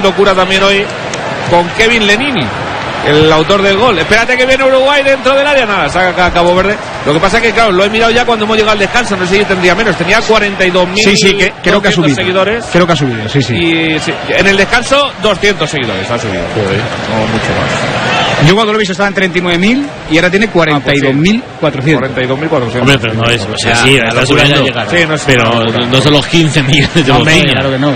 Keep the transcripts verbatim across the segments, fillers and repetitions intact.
locura también hoy con Kevin Lenini, el autor del gol. Espérate que viene Uruguay dentro del área. Nada, saca a Cabo Verde. Lo que pasa es que, claro, lo he mirado ya cuando hemos llegado al descanso. No sé si tendría menos. Tenía cuarenta y dos mil sí, sí, que, creo que ha subido. seguidores. Creo que ha subido, sí, sí. Y sí, en el descanso, doscientos seguidores ha subido. Joder, no mucho más. Yo cuando lo he visto estaba en treinta y nueve mil y ahora tiene cuarenta y dos mil cuatrocientos. cuarenta y dos mil cuatrocientos. Hombre, pero no es. O sea, sí, la locura ya llegar. Sí, no es pero locura. no son los quince millones de Bofiña. Claro que no.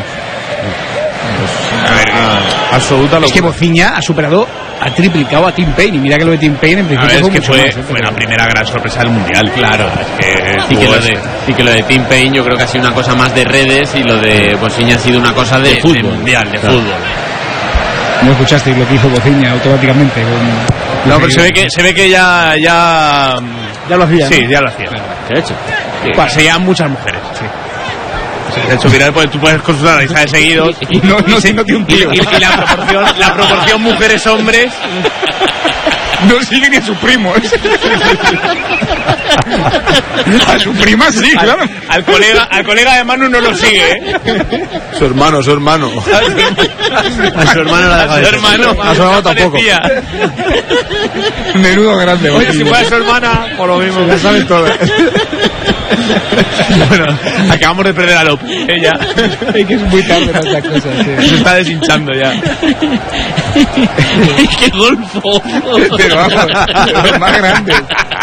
A ver, absoluta locura. Es que Bofiña ha superado, ha triplicado a Tim Payne. Y mira que lo de Tim Payne en principio A ver, fue es que mucho fue, más, ¿eh? fue la primera gran sorpresa del mundial. Claro, es que Y que, lo de, y que lo de Tim Payne yo creo que ha sido una cosa más de redes y lo de Bofiña ha sido una cosa de, de fútbol, de mundial, de claro. fútbol. No escuchasteis lo que hizo Bofiña automáticamente. Con... No, pero se ve que se ve que ya ya ya lo hacía. Sí, ¿no? ya lo hacía. ¿Qué ha hecho? Sí. Pasean muchas mujeres. Sí. De hecho, viral, pues tú puedes consultar la lista de seguidos y no, no siendo que un tío. Y, y, y la proporción, la proporción mujeres-hombres no sigue ni a su primo. A su prima sí, al, claro. Al colega, al colega de Manu no lo sigue, ¿eh? Su hermano, su hermano. A su hermano la deja de su hermano, a su hermano tampoco. Menudo grande. Oye, si fuera su hermana, por lo mismo. Ya sabes todo. Bueno, acabamos de perder a López. Ella. Es que es muy tarde para estas cosas. Sí. Se está deshinchando ya. ¡Qué golfo! Pero vamos, los más grandes.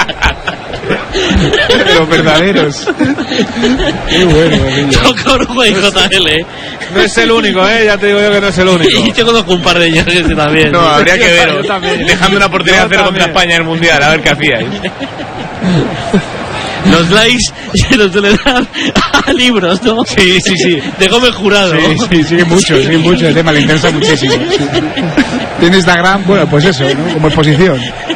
Los verdaderos. Qué bueno, niño. Toca Uruguay J L. No es el único, ¿eh? Ya te digo yo que no es el único. Y yo conozco un par de ellos que también. No, habría que Yo veros. también. Dejando una oportunidad de hacer contra España en el mundial, a ver qué hacíais. Los likes se los le dan a libros, ¿no? Sí, sí, sí. De Gómez Jurado. Sí, sí, sigue mucho, sigue mucho el tema, le interesa muchísimo. Sí. Tiene Instagram, bueno, pues eso, ¿no? Como exposición.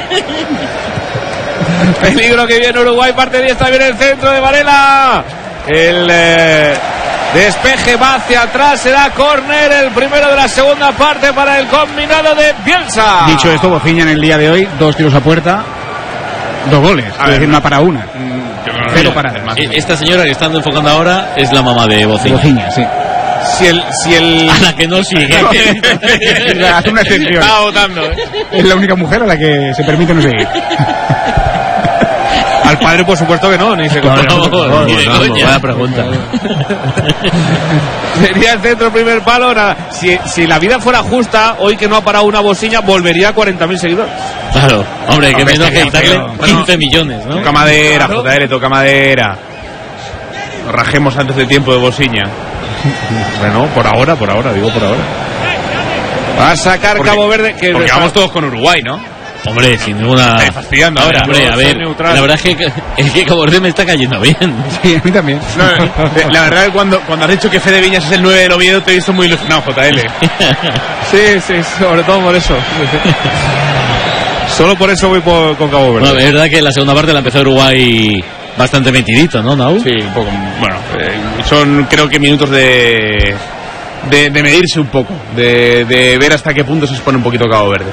Peligro que viene Uruguay, parte diez, está bien el centro de Varela. El eh, despeje va hacia atrás, será córner, el primero de la segunda parte para el combinado de Bielsa. Dicho esto, Bofiña en el día de hoy, dos tiros a puerta, dos goles, es decir, una para una. Pero para Esta señora que están enfocando ahora es la mamá de Bofiña. Bofiña, sí. Si el, si el... A la que no sigue. Hace una excepción. Estaba votando, ¿eh? Es la única mujer a la que se permite no seguir. Al padre, por supuesto que no, ni se No, compró. no, no, ni de Vamos, coña. vaya pregunta. Sería el centro, primer palo. Nada. Si, si la vida fuera justa, hoy que no ha parado una bocina, volvería a cuarenta mil seguidores. Claro, hombre, que Hombre, menos que estaría quitarle feo. quince millones, ¿no? Toca madera, J L, toca madera. Nos rajemos antes de tiempo de Bosiña. Bueno, por ahora, por ahora, digo por ahora. Va a sacar Porque- Cabo Verde. Que Porque vamos todos con Uruguay, ¿no? Hombre, sin ninguna... Estáis fastidiando Ahora, ahora. hombre, a Soy ver, neutral. la verdad es que, es que Cabo Verde me está cayendo bien. Sí, a mí también. No, la verdad es que cuando, cuando has dicho que Fede Viñas es el nueve del Oviedo te he visto muy ilusionado, J L. Sí, sí, sobre todo por eso. Solo por eso voy por, con Cabo Verde. Bueno, es verdad que la segunda parte la empezó Uruguay bastante metidito, ¿no, Nau? Sí, un poco. Bueno, eh, son creo que minutos de, de, de medirse un poco, de, de ver hasta qué punto se expone un poquito Cabo Verde.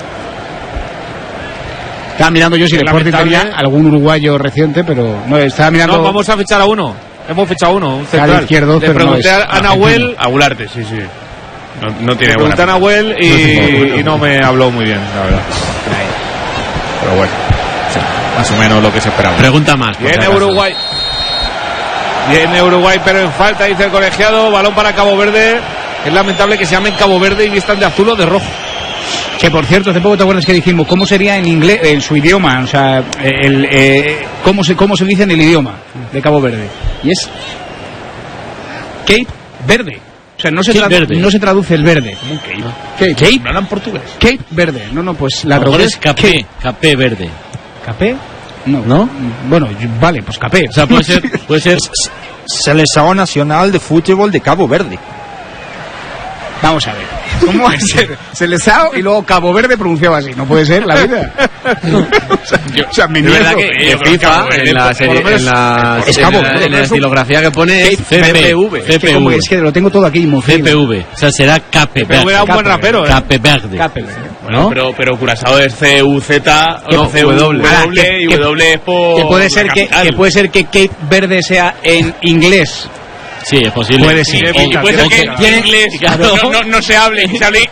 Estaba mirando yo si el Sporting Lamentable. tenía algún uruguayo reciente, pero no, estaba mirando. No, vamos a fichar a uno. Hemos fichado a uno, un Al central. izquierdo, Le pero no pregunté es a Nahuel, A Gularte, sí, sí. No, no tiene le buena pregunté a pinta. Nahuel y, y no me habló muy bien, la verdad. Pero bueno, sí, más o menos lo que se esperaba. Pregunta más. por si Viene acaso. Uruguay. Viene Uruguay, pero en falta, dice el colegiado. Balón para Cabo Verde. Es lamentable que se llamen Cabo Verde y vistan de azul o de rojo. Que por cierto, hace poco te acuerdas que dijimos cómo sería en inglés, en su idioma, o sea, el, eh, cómo se cómo se dice en el idioma de Cabo Verde. Y es Cape Verde. O sea, no se, Cape tradu- Verde. no se traduce el verde. Cape. Cape. ¿No hablan portugués? Cape Verde. No, no, pues la A lo mejor traducción es Capé, Capé Verde. ¿Capé? No. ¿No? Bueno, yo- vale, pues Capé. O sea, puede ser, puede ser Selección Nacional de Fútbol de Cabo Verde. Vamos a ver. ¿Cómo va a ser? Selesao y luego Cabo Verde pronunciado así. No puede ser la vida. o sea, yo, o sea, mi Es verdad nieto- que que yo creo que FIFA Cabo Verde, en la por serie, lo menos- en la, es en Cabo, la- por lo en la menos- estilografía que pone es C P V. C Es que, P como- V. es que lo tengo todo aquí, Mofín. C P V. O sea, será Cape Pero era Verde. un buen Cape, rapero, ¿eh? Cape Verde. Cape. Bueno, ¿no? pero, pero Curazao es C U Z, No, no, C W, W. Ah, W que- y que- W es por. Que puede ser la que, capital. que puede ser que Cape Verde sea en inglés. Sí, es posible. Puede Sí, ser. y puede ser O que que- en inglés Claro. no, no, no se hable, se hable